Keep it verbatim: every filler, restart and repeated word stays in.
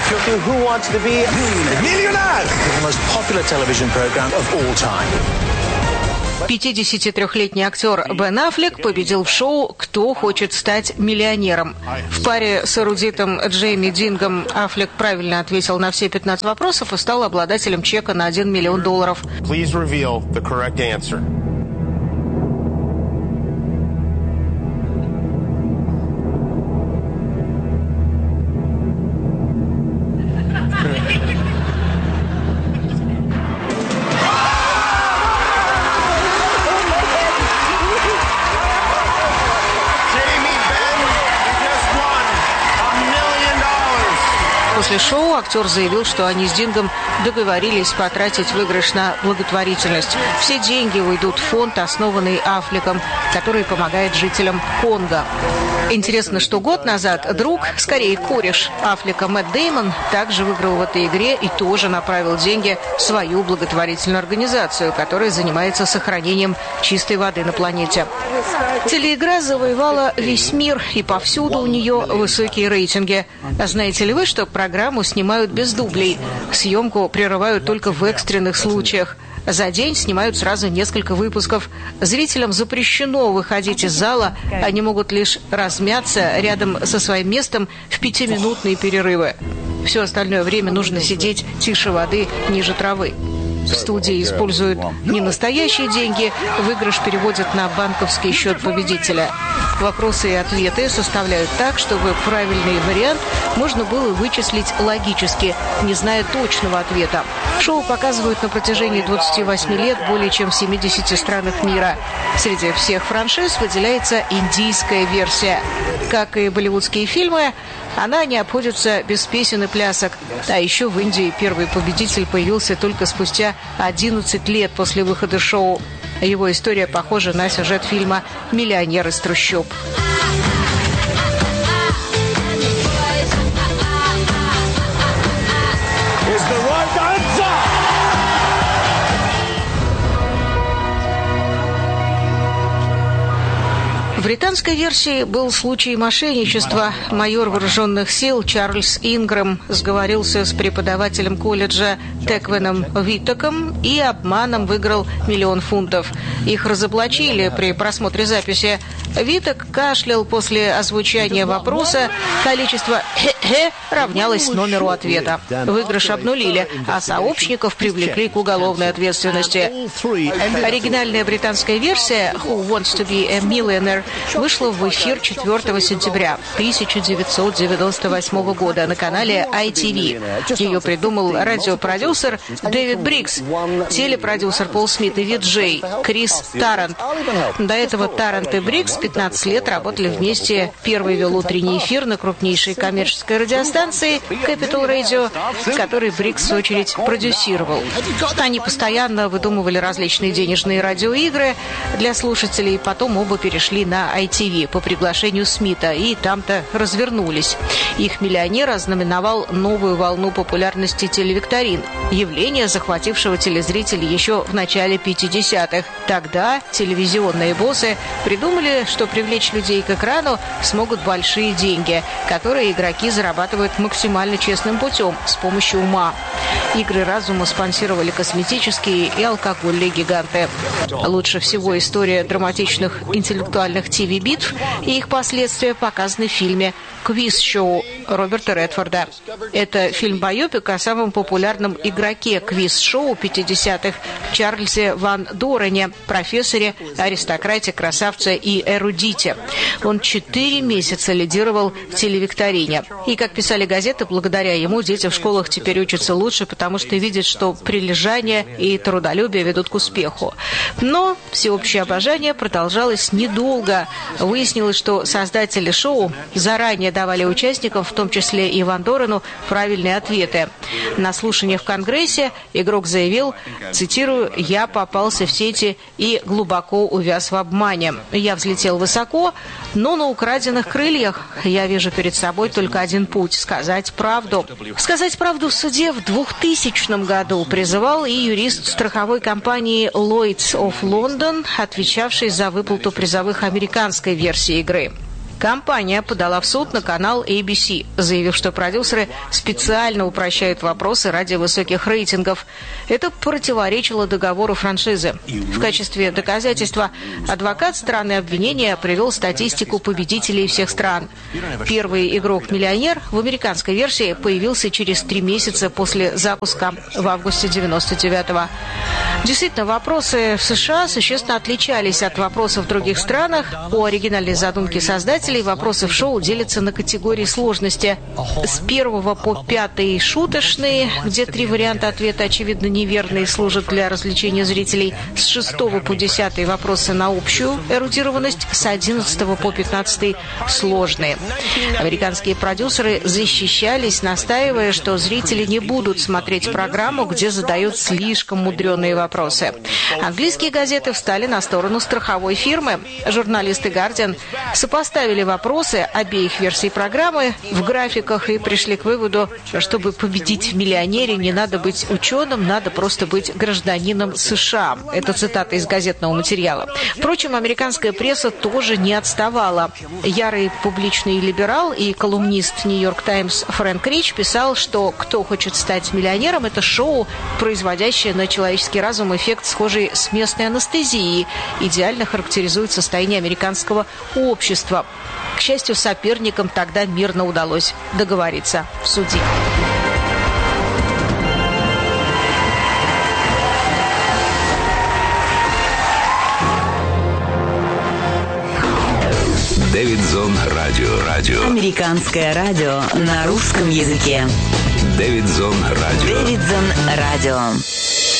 Who Wants to Be a Millionaire? The most popular television program of all time. пятидесятитрёхлетний актер Бен Аффлек победил в шоу «Кто хочет стать миллионером». В паре с эрудитом Джейми Дингом Аффлек правильно ответил на все пятнадцать вопросов и стал обладателем чека на один миллион долларов. Please reveal the correct answer. После шоу актер заявил, что они с Дингом договорились потратить выигрыш на благотворительность. Все деньги уйдут в фонд, основанный Аффлеком, который помогает жителям Конго. Интересно, что год назад друг, скорее кореш Аффлека Мэтт Дэймон, также выиграл в этой игре и тоже направил деньги в свою благотворительную организацию, которая занимается сохранением чистой воды на планете. Телеигра завоевала весь мир, и повсюду у нее высокие рейтинги. А знаете ли вы, что программу снимают без дублей? Съемку прерывают только в экстренных случаях. За день снимают сразу несколько выпусков. Зрителям запрещено выходить из зала, они могут лишь размяться рядом со своим местом в пятиминутные перерывы. Все остальное время нужно сидеть тише воды, ниже травы. В студии используют не настоящие деньги, выигрыш переводят на банковский счет победителя. Вопросы и ответы составляют так, чтобы правильный вариант можно было вычислить логически, не зная точного ответа. Шоу показывают на протяжении двадцати восьми лет более чем в семидесяти странах мира. Среди всех франшиз выделяется индийская версия. Как и болливудские фильмы, она не обходится без песен и плясок. А еще в Индии первый победитель появился только спустя одиннадцать лет после выхода шоу. Его история похожа на сюжет фильма «Миллионер из трущоб». В британской версии был случай мошенничества. Майор вооруженных сил Чарльз Ингрэм сговорился с преподавателем колледжа Теквеном Витоком и обманом выиграл миллион фунтов. Их разоблачили при просмотре записи. Виток кашлял после озвучания вопроса. Количество «хе-хе» равнялось номеру ответа. Выигрыш обнулили, а сообщников привлекли к уголовной ответственности. Оригинальная британская версия «Who Wants to Be a Millionaire» вышла в эфир четвёртого сентября тысяча девятьсот девяносто восьмого года на канале ай ти ви. Ее придумал радиопродюсер Дэвид Брикс, телепродюсер Пол Смит и ви-джей Крис Тарант. До этого Тарант и Брикс пятнадцать лет работали вместе. Первый вел утренний эфир на крупнейшей коммерческой радиостанции Capital Radio, который Брикс, в свою очередь, продюсировал. Они постоянно выдумывали различные денежные радиоигры для слушателей, потом оба перешли на ай ти ви по приглашению Смита, и там-то развернулись. Их «Миллионер» ознаменовал новую волну популярности телевикторин, явление, захватившего телезрителей еще в начале пятидесятых. Тогда телевизионные боссы придумали, что привлечь людей к экрану смогут большие деньги, которые игроки зарабатывают максимально честным путем, с помощью ума. Игры разума спонсировали косметические и алкогольные гиганты. Лучше всего история драматичных интеллектуальных ти ви-битв и их последствия показаны в фильме «Квиз-шоу» Роберта Редфорда. Это фильм-байопик о самом популярном игроке квиз-шоу пятидесятых Чарльзе Ван Дорене, профессоре, аристократе, красавце и эрудите. Он четыре месяца лидировал в телевикторине. И, как писали газеты, благодаря ему дети в школах теперь учатся лучше, потому что видят, что прилежание и трудолюбие ведут к успеху. Но всеобщее обожание продолжалось недолго. Выяснилось, что создатели шоу заранее давали участникам, в том числе и Ван Дорену, правильные ответы. На слушании в Конгрессе игрок заявил, цитирую, «Я попался в сети и глубоко увяз в обмане. Я взлетел высоко, но на украденных крыльях. Я вижу перед собой только один путь – сказать правду». Сказать правду в суде в двухтысячном году призывал и юрист страховой компании Lloyd's of London, отвечавший за выплату призовых американской версии игры. Компания подала в суд на канал эй би си, заявив, что продюсеры специально упрощают вопросы ради высоких рейтингов. Это противоречило договору франшизы. В качестве доказательства адвокат стороны обвинения привел статистику победителей всех стран. Первый игрок-миллионер в американской версии появился через три месяца после запуска в августе девяносто девятого. Действительно, вопросы в США существенно отличались от вопросов в других странах. По оригинальной задумке создателей вопросы в шоу делятся на категории сложности. С первого по пятый шуточные, где три варианта ответа очевидно неверные, служат для развлечения зрителей. С шестого по десятый вопросы на общую эрудированность, с одиннадцатого по пятнадцатый сложные. Американские продюсеры защищались, настаивая, что зрители не будут смотреть программу, где задают слишком мудреные вопросы. Английские газеты встали на сторону страховой фирмы. Журналисты «Гардиан» сопоставили вопросы обеих версий программы в графиках и пришли к выводу, чтобы победить в «Миллионере», не надо быть ученым, надо просто быть гражданином США. Это цитата из газетного материала. Впрочем, американская пресса тоже не отставала. Ярый публичный либерал и колумнист «Нью-Йорк Таймс» Фрэнк Рич писал, что «Кто хочет стать миллионером» — это шоу, производящее на человеческий разум эффект, схожий с местной анестезией, идеально характеризует состояние американского общества. К счастью, соперникам тогда мирно удалось договориться в суде. Дэвидзон радио. Радио. Американское радио на русском языке. Дэвидзон радио. Дэвидзон радио.